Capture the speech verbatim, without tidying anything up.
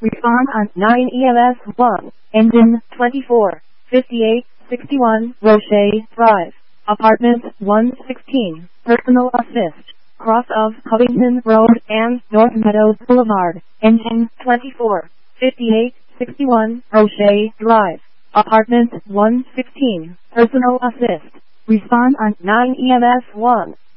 Respond on nine E M S one. Engine twenty-four fifty-eight sixty-one Roche Drive. Apartment one sixteen. Personal assist. Cross of Covington Road and North Meadows Boulevard. Engine twenty-four fifty-eight sixty-one Roche Drive. Apartment one sixteen. Personal assist. Respond on nine E M S one.